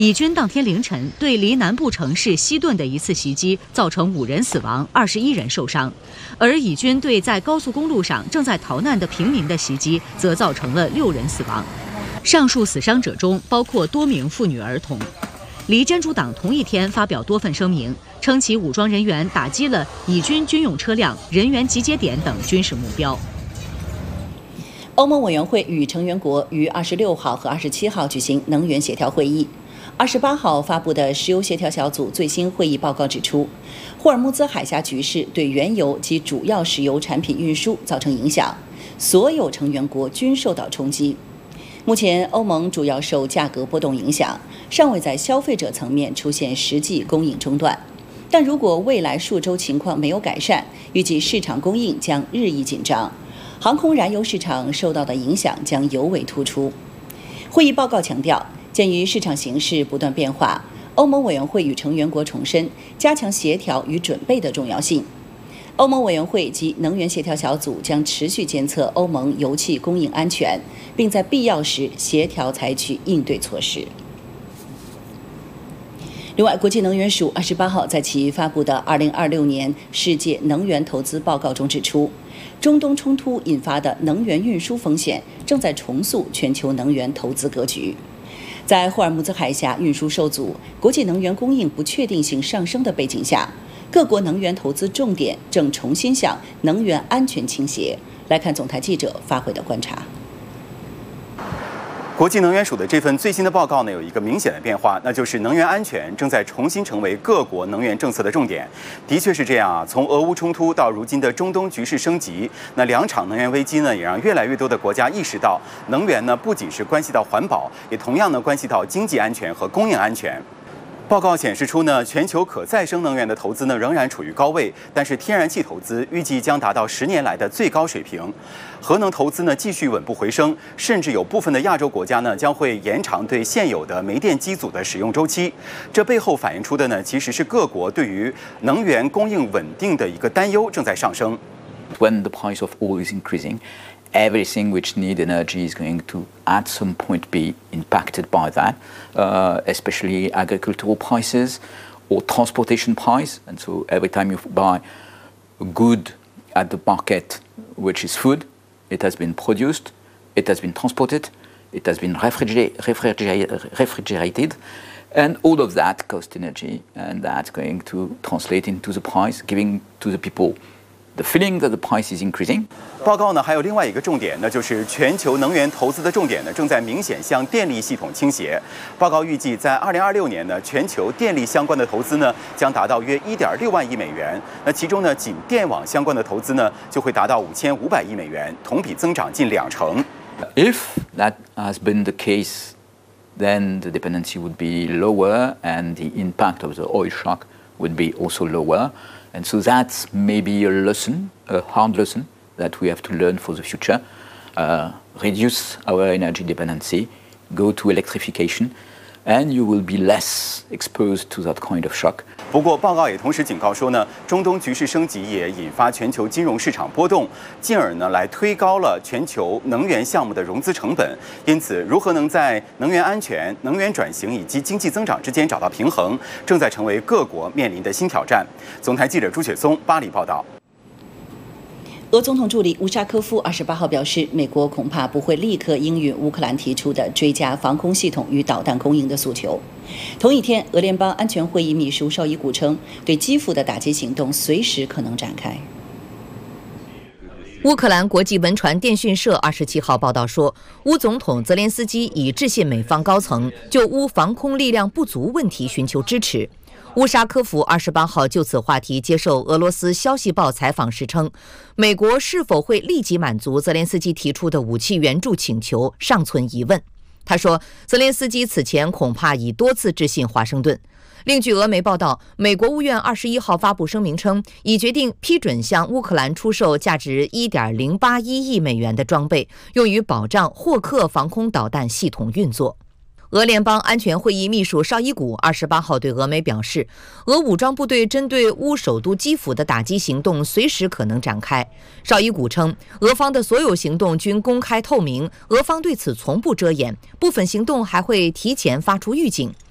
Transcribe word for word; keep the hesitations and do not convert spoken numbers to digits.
以军当天凌晨对离南部城市西顿的一次袭击，造成五人死亡，二十一人受伤；而以军对在高速公路上正在逃难的平民的袭击，则造成了六人死亡。上述死伤者中包括多名妇女儿童。离真主党同一天发表多份声明，称其武装人员打击了以军军用车辆、人员集结点等军事目标。 欧盟委员会与成员国于二十六号和二十七号举行能源协调会议。二十八号发布的石油协调小组最新会议报告指出，霍尔木兹海峡局势对原油及主要石油产品运输造成影响，所有成员国均受到冲击。目前，欧盟主要受价格波动影响，尚未在消费者层面出现实际供应中断。但如果未来数周情况没有改善，预计市场供应将日益紧张，航空燃油市场受到的影响将尤为突出。会议报告强调，鉴于市场形势不断变化，欧盟委员会与成员国重申加强协调与准备的重要性。欧盟委员会及能源协调小组将持续监测欧盟油气供应安全，并在必要时协调采取应对措施。另外，国际能源署二十八号在其发布的二零二六年世界能源投资报告中指出，中东冲突引发的能源运输风险正在重塑全球能源投资格局。在霍尔木兹海峡运输受阻、国际能源供应不确定性上升的背景下，各国能源投资重点正重新向能源安全倾斜。来看总台记者发回的观察。 国际能源署的这份最新的报告呢，有一个明显的变化，那就是能源安全正在重新成为各国能源政策的重点。的确是这样啊，从俄乌冲突到如今的中东局势升级，那两场能源危机呢，也让越来越多的国家意识到，能源呢不仅是关系到环保，也同样呢关系到经济安全和供应安全。报告显示出呢，全球可再生能源的投资呢仍然处于高位，但是天然气投资预计将达到十年来的最高水平，核能投资呢继续稳步回升，甚至有部分的亚洲国家呢将会延长对现有的煤电机组的使用周期。这背后反映出的呢，其实是各国对于能源供应稳定的一个担忧正在上升。 When the price of oil is increasing, everything which need energy is going to at some point be impacted by that, uh, especially agricultural prices or transportation price. And so every time you buy a good at the market, which is food, it has been produced, it has been transported, it has been refrigerated, refrigerated, and all of that costs energy, and that's going to translate into the price, giving to the people the feeling that the price is increasing. 报告呢还有另外一个重点，那就是全球能源投资的重点呢正在明显向电力系统倾斜。报告预计，在二零二六年呢，全球电力相关的投资呢将达到约一点六万亿美元。那其中呢，仅电网相关的投资呢就会达到五千五百亿美元，同比增长近两成。 If that has been the case, then the dependency would be lower, and the impact of the oil shock would be also lower. And so that's maybe a lesson, a hard lesson that we have to learn for the future. Uh, reduce our energy dependency, go to electrification, and you will be less exposed to that kind of shock. 不过，报告也同时警告说呢，中东局势升级也引发全球金融市场波动，进而呢来推高了全球能源项目的融资成本。因此，如何能在能源安全、能源转型以及经济增长之间找到平衡，正在成为各国面临的新挑战。总台记者朱雪松巴黎报道。 俄总统助理乌沙科夫二十八号表示，美国恐怕不会立刻应允乌克兰提出的追加防空系统与导弹供应的诉求。同一天，俄联邦安全会议秘书绍伊古称，对基辅的打击行动随时可能展开。 乌克兰国际文传电讯社二十七号报道说，乌总统泽连斯基已致信美方高层，就乌防空力量不足问题寻求支持。乌沙科夫二十八号就此话题接受俄罗斯消息报采访时称，美国是否会立即满足泽连斯基提出的武器援助请求尚存疑问。他说，泽连斯基此前恐怕已多次致信华盛顿。另据俄媒报道，美国务院二十一号发布声明称，已决定批准向乌克兰出售价值一点零八一亿美元的装备，用于保障霍克防空导弹系统运作。俄联邦安全会议秘书绍伊古二十八号对俄媒表示，俄武装部队针对乌首都基辅的打击行动随时可能展开。绍伊古称，俄方的所有行动均公开透明，俄方对此从不遮掩，部分行动还会提前发出预警。